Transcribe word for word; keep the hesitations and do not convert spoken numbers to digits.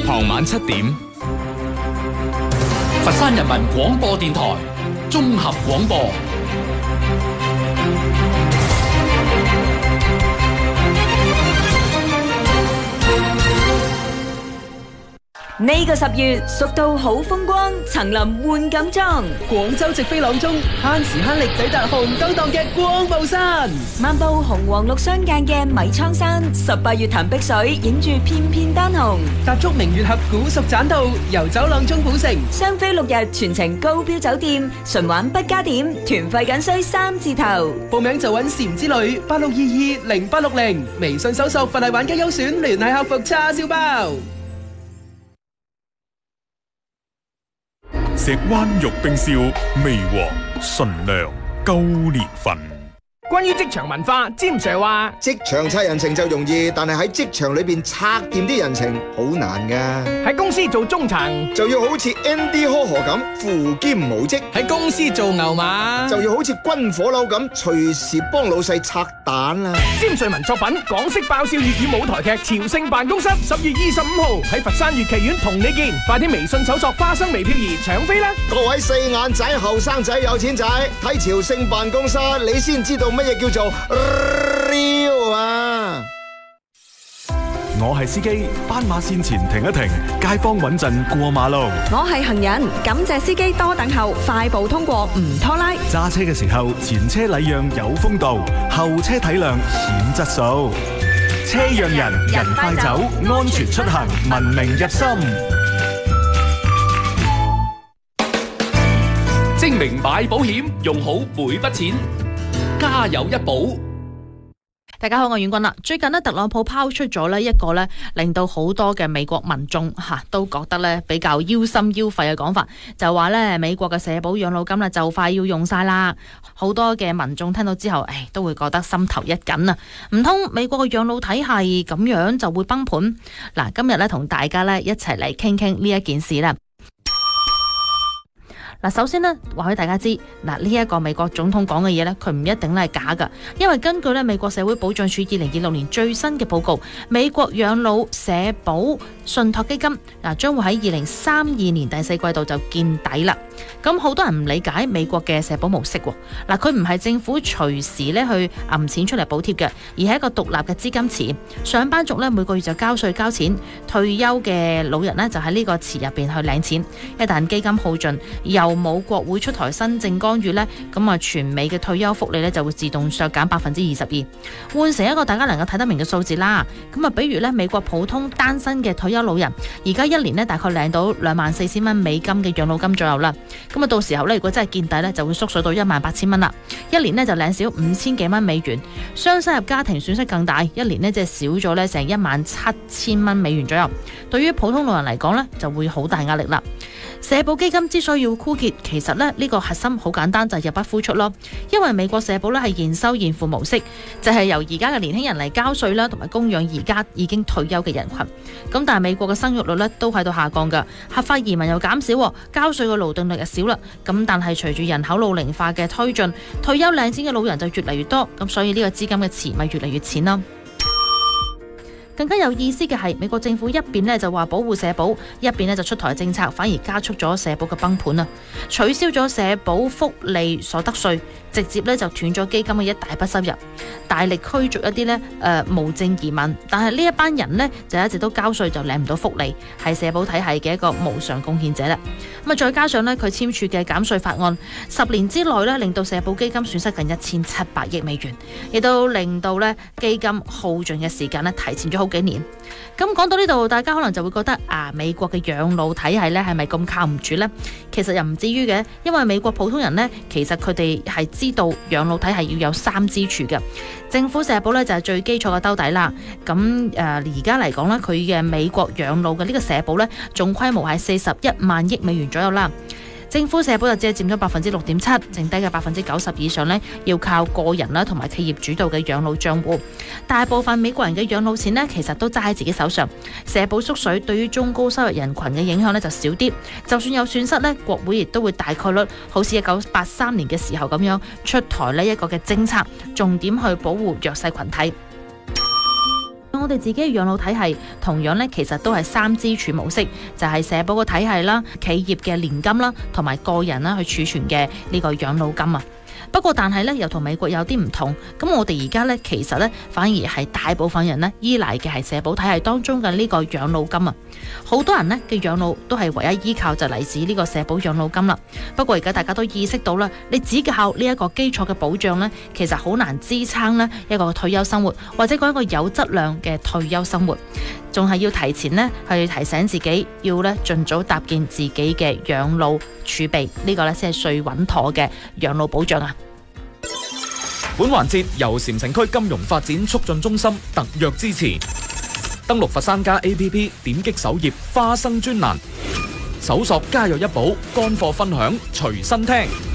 傍晚七點， 佛山人民廣播電台綜合廣播。 呢個十月，蜀道好風光，層林換錦裝。 廣州直飛朗中，慳時慳力抵達紅燈檔嘅光霧山。 漫步紅黃綠相間嘅米倉山，十八月潭碧水，影住片片丹紅。 踏足明月峽古蜀棧道，遊走朗中古城。 雙飛六日，全程高標酒店，純玩不加點，團費僅需三字頭。 報名就揾禪之旅八六二二零八六零，微信搜索佛系玩家優選，聯繫客服叉燒包。 石灣玉冰燒，味和純良高年份。 關於職場文化，詹 Sir 話： 職場拆人情就容易，但係喺職場裏邊拆掂啲人情好難噶。 喺公司做中層就要好似 Andy 呵呵咁扶兼無職； 喺公司做牛馬就要好似軍火佬咁隨時幫老細拆彈啦。 詹 Sir 文作品《港式爆笑粵語舞台劇朝聖辦公室》，十月二十五號喺佛山粵劇院同你見，快啲微信搜索花生微漂兒搶飛啦！ 各位四眼仔、後生仔、有錢仔，睇朝聖辦公室，你先知道乜嘢叫做 real 啊！ 我係司機，斑馬線前停一停，街坊穩陣過馬路。 我係行人，感謝司機多等候，快步通過唔拖拉。 揸車嘅時候，前車禮讓有風度，後車體諒顯質素。車讓人，人快走，安全出行，文明入心。 精明買保險，用好每筆錢，家有一保。 大家好，我係阮君啦。最近呢，特朗普拋出咗呢一個呢，令到好多嘅美國民眾吓、啊、都覺得呢比較腰心腰肺嘅講法，就話呢美國嘅社保養老金呢就快要用晒啦。好多嘅民眾聽到之後，誒都會覺得心頭一緊啊！唔通美國嘅養老體系咁樣就會崩盤？嗱，今日呢，同大家呢一齊嚟傾傾呢一件事啦。嗱，首先呢，話俾大家知，嗱呢一個美國總統講嘅嘢呢，佢唔一定係假噶，因為根據呢美國社會保障署二零二六年最新嘅報告，美國養老社保信託基金嗱將會喺二零三二年第四季度就見底啦。咁好多人唔理解美國嘅社保模式喎，嗱佢唔係政府隨時呢去揞錢出嚟補貼嘅，而係一個獨立嘅資金池，上班族呢每個月就交稅交錢，退休嘅老人呢就喺呢個池入邊去領錢，一旦基金耗盡又冇國會出台新政干預呢，咁啊全美嘅退休福利呢就會自動削減百分之二十二，換成一個大家能夠睇得明嘅數字啦。咁啊，比如呢美國普通單身嘅退休老人，而家一年呢大概領到兩萬四千蚊美金嘅養老金左右啦。咁啊，到時候呢，如果真係見底呢，就會縮水到一萬八千蚊啦。一年呢就領少五千幾蚊美元，雙收入家庭損失更大，一年呢即係少咗呢成一萬七千蚊美元左右。對於普通老人嚟講呢，就會好大壓力啦。社保基金之所以要枯竭，其實呢，呢個核心好簡單，就係入不敷出咯。因為美國社保呢係現收現付模式，就係由而家嘅年輕人嚟交稅啦，同埋供養而家已經退休嘅人群。咁但係美國嘅生育率呢都喺度下降㗎，合法移民又減少，交稅嘅勞動力又少啦。咁但係隨住人口老齡化嘅推進，退休領錢嘅老人就越嚟越多，咁所以呢個資金嘅池咪越嚟越淺咯。更加有意思嘅係，美國政府一邊呢就話保護社保，一邊呢就出台政策，反而加速咗社保嘅崩盤啊！取消咗社保福利所得稅，直接呢就斷咗基金嘅一大筆收入，大力驅逐一啲呢誒、呃、無證移民。但係呢一班人呢，就一直都交稅就領唔到福利，係社保體系嘅一個無償貢獻者啦。咁啊，再加上呢，佢簽署嘅減稅法案，十年之內呢，令到社保基金損失近一千七百億美元，亦都令到呢基金耗盡嘅時間呢提前咗好幾年。咁講到呢度，大家可能就會覺得啊，美國嘅養老體系呢係咪咁靠唔住呢？其實又唔至於嘅，因為美國普通人呢，其實佢哋係知道養老體系要有三支柱嘅，政府社保呢就係最基礎嘅兜底啦。咁誒而家嚟講呢，佢嘅美國養老嘅呢個社保呢，總規模係四十一萬億美元左右啦。政府社保就只係佔咗百分之六點七，剩低嘅百分之九十以上呢，要靠個人啦同埋企業主導嘅養老帳戶。大部分美國人嘅養老錢呢，其實都揸喺自己手上。社保縮水對於中高收入人群嘅影響呢就少啲。就算有損失呢，國會亦都會大概率好似一九八三年嘅時候咁樣出台呢一個嘅政策，重點去保護弱勢群體。養我哋自己嘅養老體系同樣咧，其實都係三支柱模式，就係社保嘅體系啦、企業嘅年金啦，同埋個人啦去儲存嘅呢個養老金啊。不過但係咧，又同美國有啲唔同。咁我哋而家咧，其實咧反而係大部分人咧依賴嘅係社保體系當中嘅呢個養老金啊。好多人咧嘅養老都係唯一依靠就嚟自呢個社保養老金啦。不過而家大家都意識到啦，你只靠呢一個基礎嘅保障咧，其實好難支撐咧一個退休生活，或者講一個有質量嘅退休生活，仲係要提前呢去提醒自己，要咧盡早搭建自己嘅養老儲備，呢個咧先係最穩妥嘅養老保障啊！ 本環節由禪城區金融發展促進中心特約支持。登錄佛山家 A P P， 點擊首頁花生專欄，搜索家有一寶乾貨分享，隨身聽。